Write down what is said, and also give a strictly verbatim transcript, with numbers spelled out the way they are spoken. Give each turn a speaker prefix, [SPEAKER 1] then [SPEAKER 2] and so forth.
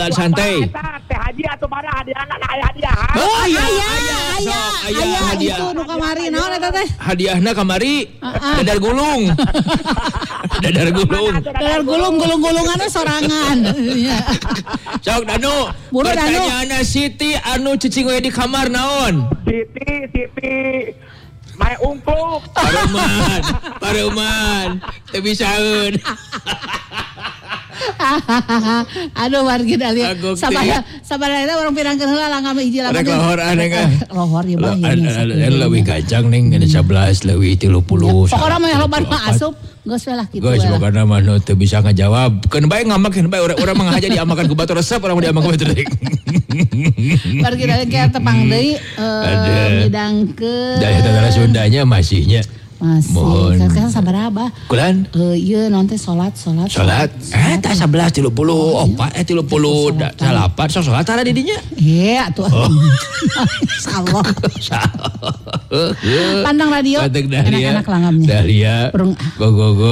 [SPEAKER 1] jalan santai.
[SPEAKER 2] Teh hadiah atau mana hadiah anak hadiah.
[SPEAKER 1] Oh aya
[SPEAKER 3] aya
[SPEAKER 1] aya
[SPEAKER 3] aya
[SPEAKER 1] hadiah.
[SPEAKER 3] itu nu kamari naon eta teh?
[SPEAKER 1] Hadiahna kamari dadar gulung. Dadar gulung.
[SPEAKER 3] Dadar gulung gulung-gulunganna sorangan.
[SPEAKER 1] Sok Danu.
[SPEAKER 3] Buru, Danu.
[SPEAKER 1] Pertanyaanna Siti anu cicing we di kamar naon?
[SPEAKER 2] Siti Siti Mai ungkup.
[SPEAKER 1] Paruman, paruman. Teu bisaeun.
[SPEAKER 3] Aduh wargi dah lihat sabada sabada eta urang pirangkeun heula langam hiji lamun.
[SPEAKER 1] Rek lohor aneh ka.
[SPEAKER 3] Lohor ieu mah.
[SPEAKER 1] Leuwih gajang ning geus sebelas leuwih tilu puluh.
[SPEAKER 3] Pokona mah loban mah asup geus we lah kitu.
[SPEAKER 1] Geus pokona mah nu teu bisa ngajawab. Keun bae ngamak keun bae urang mah ngaja diamakan ku batu resep urang diamakan ku batu deui.
[SPEAKER 3] Wargi dah ke tepang deui midangkeun.
[SPEAKER 1] Daya tata Sundanya masihnya.
[SPEAKER 3] Masih.
[SPEAKER 1] Mohon.
[SPEAKER 3] Kan sabaraha?
[SPEAKER 1] Kulan?
[SPEAKER 3] Eh ieu naon teh salat salat.
[SPEAKER 1] Salat. Eh tah sebelas tilu puluh opat eh tilu puluh salapan sok salat tara di dinya.
[SPEAKER 3] Ieu atuh. Insyaallah. Pandang radio.
[SPEAKER 1] Anak-anak
[SPEAKER 3] langamnya.
[SPEAKER 1] Dahlia. Go go go.